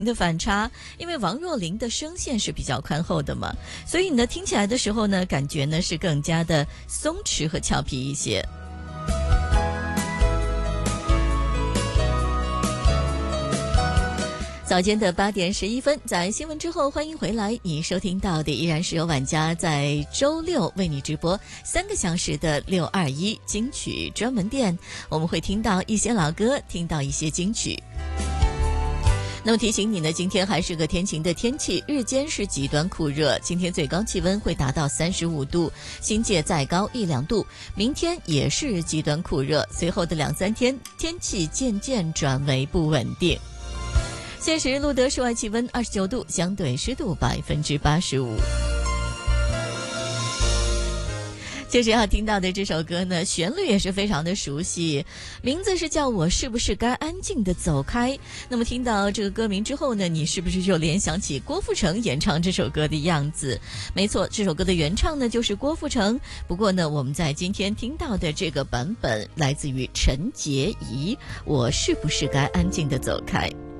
的反差，因为王若琳的声线是比较宽厚的嘛，所以呢听起来的时候呢，感觉呢是更加的松弛和俏皮一些。早间的8点11分，在新闻之后，欢迎回来。你收听到的依然是由晚家在周六为你直播3个小时的621金曲专门店。我们会听到一些老歌，听到一些金曲。那么提醒你呢，今天还是个天晴的天气，日间是极端酷热，今天最高气温会达到35度，新界再高1-2度。明天也是极端酷热，随后的2-3天天气渐渐转为不稳定。现时录得室外气温29度，相对湿度85%。接着要听到的这首歌呢，旋律也是非常的熟悉，名字是叫我是不是该安静的走开。那么听到这个歌名之后呢，你是不是就联想起郭富城演唱这首歌的样子？没错，这首歌的原唱呢就是郭富城，不过呢我们在今天听到的这个版本来自于陈洁仪，我是不是该安静的走开。